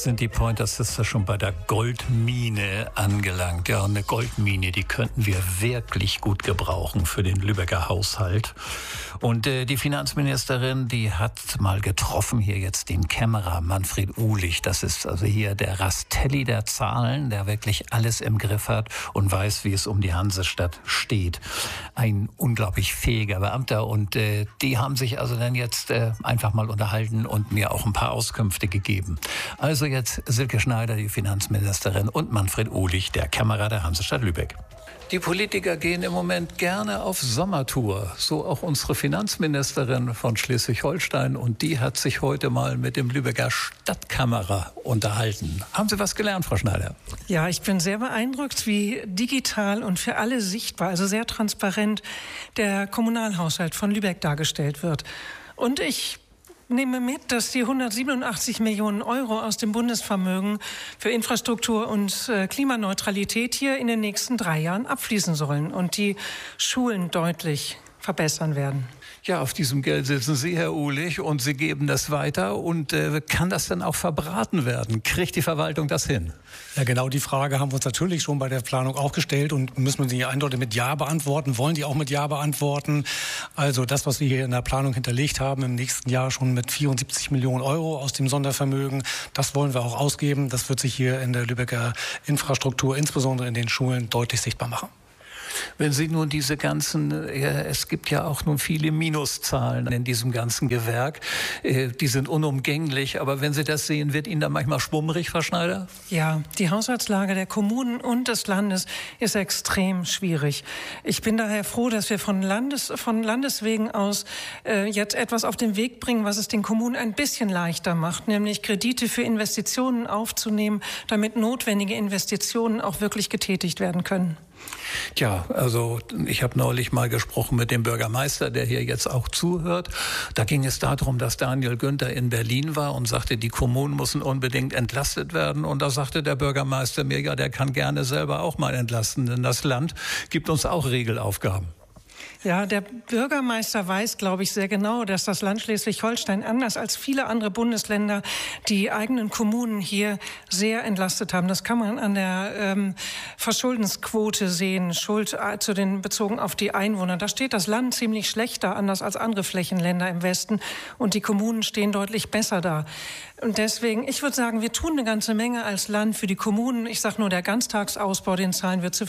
sind die Pointer Sisters schon bei der Goldmine angelangt. Ja, und eine Goldmine, die könnten wir wirklich gut gebrauchen für den Lübecker Haushalt. Und die Finanzministerin, die hat mal getroffen hier jetzt den Kämmerer Manfred Uhlich. Das ist also hier der Rastelli der Zahlen, der wirklich alles im Griff hat und weiß, wie es um die Hansestadt steht. Ein unglaublich fähiger Beamter. Und die haben sich also dann jetzt einfach mal unterhalten und mir auch ein paar Auskünfte gegeben. Also jetzt Silke Schneider, die Finanzministerin, und Manfred Uhlich, der Kämmerer der Hansestadt Lübeck. Die Politiker gehen im Moment gerne auf Sommertour. So auch unsere Finanzministerin von Schleswig-Holstein. Und die hat sich heute mal mit dem Lübecker Stadtkämmerer unterhalten. Haben Sie was gelernt, Frau Schneider? Ja, ich bin sehr beeindruckt, wie digital und für alle sichtbar, also sehr transparent, der Kommunalhaushalt von Lübeck dargestellt wird. Und ich nehme mit, dass die 187 Millionen Euro aus dem Bundesvermögen für Infrastruktur und Klimaneutralität hier in den nächsten 3 Jahren abfließen sollen und die Schulen deutlich verbessern werden. Ja, auf diesem Geld sitzen Sie, Herr Uhlich, und Sie geben das weiter. Und kann das dann auch verbraten werden? Kriegt die Verwaltung das hin? Ja, genau die Frage haben wir uns natürlich schon bei der Planung auch gestellt und müssen wir sie eindeutig mit Ja beantworten, wollen die auch mit Ja beantworten. Also das, was wir hier in der Planung hinterlegt haben, im nächsten Jahr schon mit 74 Millionen Euro aus dem Sondervermögen, das wollen wir auch ausgeben. Das wird sich hier in der Lübecker Infrastruktur, insbesondere in den Schulen, deutlich sichtbar machen. Wenn Sie nun diese ganzen, es gibt ja auch nun viele Minuszahlen in diesem ganzen Gewerk, die sind unumgänglich, aber wenn Sie das sehen, wird Ihnen da manchmal schwummrig, Frau Schneider? Ja, die Haushaltslage der Kommunen und des Landes ist extrem schwierig. Ich bin daher froh, dass wir von Landeswegen aus jetzt etwas auf den Weg bringen, was es den Kommunen ein bisschen leichter macht, nämlich Kredite für Investitionen aufzunehmen, damit notwendige Investitionen auch wirklich getätigt werden können. Tja, also ich habe neulich mal gesprochen mit dem Bürgermeister, der hier jetzt auch zuhört. Da ging es darum, dass Daniel Günther in Berlin war und sagte, die Kommunen müssen unbedingt entlastet werden. Und da sagte der Bürgermeister mir, ja, der kann gerne selber auch mal entlasten, denn das Land gibt uns auch Regelaufgaben. Ja, der Bürgermeister weiß, glaube ich, sehr genau, dass das Land Schleswig-Holstein anders als viele andere Bundesländer die eigenen Kommunen hier sehr entlastet haben. Das kann man an der Verschuldensquote sehen, Schuld bezogen auf die Einwohner. Da steht das Land ziemlich schlechter, anders als andere Flächenländer im Westen. Und die Kommunen stehen deutlich besser da. Und deswegen, ich würde sagen, wir tun eine ganze Menge als Land für die Kommunen. Ich sage nur, der Ganztagsausbau, den zahlen wir zu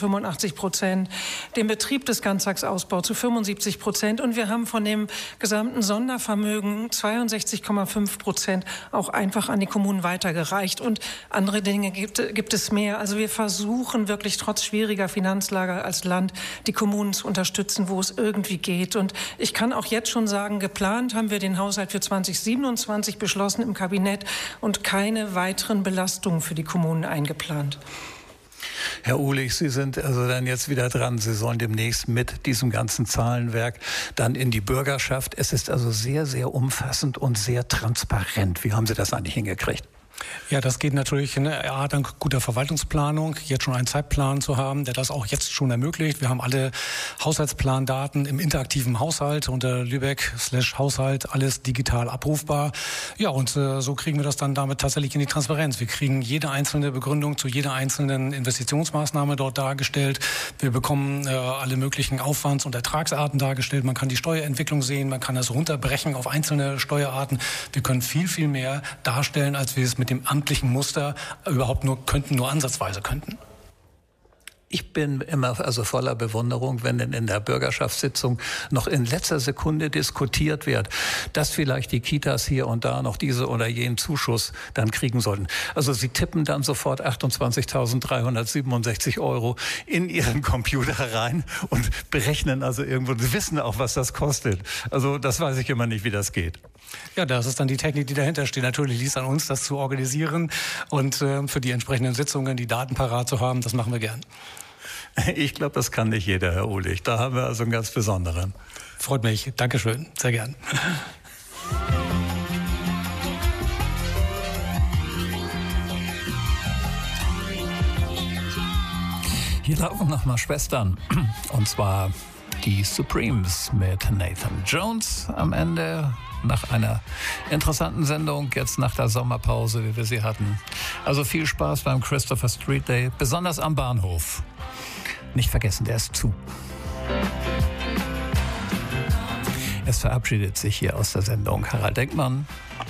85%, den Betrieb des Ganztagsausbaus zu 75%. Und wir haben von dem gesamten Sondervermögen 62,5% auch einfach an die Kommunen weitergereicht. Und andere Dinge gibt es mehr. Also wir versuchen wirklich trotz schwieriger Finanzlage als Land die Kommunen zu unterstützen, wo es irgendwie geht. Und ich kann auch jetzt schon sagen, geplant haben wir den Haushalt für 2027 beschlossen im Kabinett und keine weiteren Belastungen für die Kommunen eingeplant. Herr Uhlich, Sie sind also dann jetzt wieder dran. Sie sollen demnächst mit diesem ganzen Zahlenwerk dann in die Bürgerschaft. Es ist also sehr, sehr umfassend und sehr transparent. Wie haben Sie das eigentlich hingekriegt? Ja, das geht natürlich dank guter Verwaltungsplanung, jetzt schon einen Zeitplan zu haben, der das auch jetzt schon ermöglicht. Wir haben alle Haushaltsplandaten im interaktiven Haushalt unter Lübeck/Haushalt, alles digital abrufbar. Ja, und so kriegen wir das dann damit tatsächlich in die Transparenz. Wir kriegen jede einzelne Begründung zu jeder einzelnen Investitionsmaßnahme dort dargestellt. Wir bekommen alle möglichen Aufwands- und Ertragsarten dargestellt. Man kann die Steuerentwicklung sehen, man kann das runterbrechen auf einzelne Steuerarten. Wir können viel, viel mehr darstellen, als wir es mit dem amtlichen Muster überhaupt nur ansatzweise könnten. Ich bin immer also voller Bewunderung, wenn denn in der Bürgerschaftssitzung noch in letzter Sekunde diskutiert wird, dass vielleicht die Kitas hier und da noch diese oder jenen Zuschuss dann kriegen sollten. Also Sie tippen dann sofort 28.367 Euro in Ihren Computer rein und berechnen also irgendwo, Sie wissen auch, was das kostet. Also das weiß ich immer nicht, wie das geht. Ja, das ist dann die Technik, die dahinter steht. Natürlich liegt es an uns, das zu organisieren und für die entsprechenden Sitzungen die Daten parat zu haben. Das machen wir gern. Ich glaube, das kann nicht jeder, Herr Uhlich. Da haben wir also einen ganz besonderen. Freut mich. Dankeschön. Sehr gern. Hier laufen nochmal Schwestern. Und zwar die Supremes mit Nathan Jones am Ende. nach einer interessanten Sendung, jetzt nach der Sommerpause, wie wir sie hatten. Also viel Spaß beim Christopher Street Day, besonders am Bahnhof. Nicht vergessen, der ist zu. Es verabschiedet sich hier aus der Sendung Harald Denkmann.